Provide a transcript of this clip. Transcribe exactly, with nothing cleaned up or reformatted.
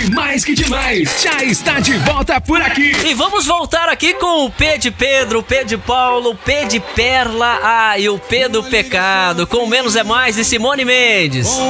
Mais que Demais já está de volta por aqui. E vamos voltar aqui com o P de Pedro, o P de Paulo, o P de Perla, ah, e o P do Pecado, com Menos é Mais de Simone Mendes.